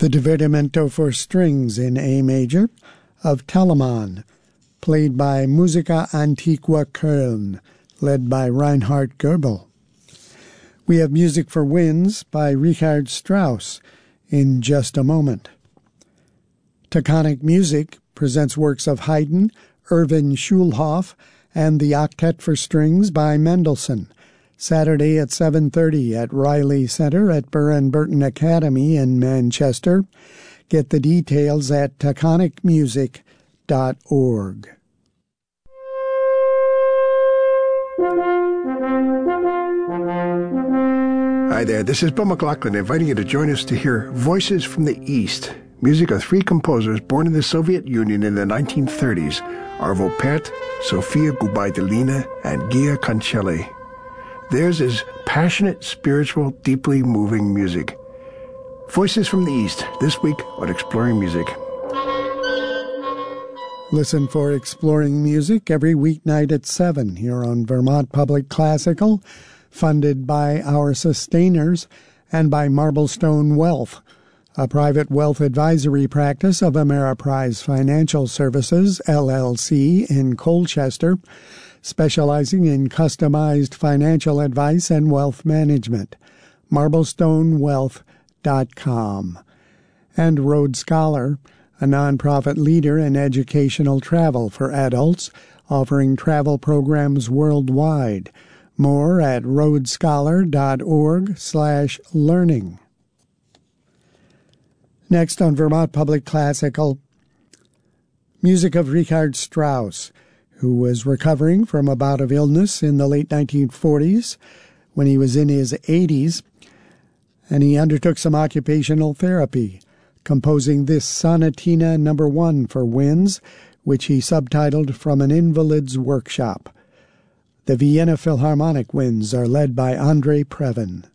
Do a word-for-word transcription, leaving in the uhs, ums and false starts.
the Divertimento for strings in A major of Telemann, played by Musica Antiqua Köln, led by Reinhard Goebel. We have music for winds by Richard Strauss in just a moment. Taconic Music presents works of Haydn, Erwin Schulhoff, and the Octet for Strings by Mendelssohn, Saturday at seven thirty at Riley Center at Burr and Burton Academy in Manchester. Get the details at taconic music dot org. Hi there, this is Bill McLaughlin inviting you to join us to hear Voices from the East, music of three composers born in the Soviet Union in the nineteen thirties, Arvo Pärt, Sofia Gubaidulina, and Gia Concelli. Theirs is passionate, spiritual, deeply moving music. Voices from the East, this week on Exploring Music. Listen for Exploring Music every weeknight at seven here on Vermont Public Classical, funded by our sustainers and by Marblestone Wealth, a private wealth advisory practice of Ameriprise Financial Services, L L C, in Colchester, specializing in customized financial advice and wealth management. marblestone wealth dot com. And Road Scholar, a nonprofit leader in educational travel for adults, offering travel programs worldwide. More at roadscholar.org slash learning. Next on Vermont Public Classical, music of Richard Strauss, who was recovering from a bout of illness in the late nineteen forties when he was in his eighties, and he undertook some occupational therapy, composing this Sonatina number one for winds, which he subtitled From an Invalid's Workshop. The Vienna Philharmonic Winds are led by Andrei Previn.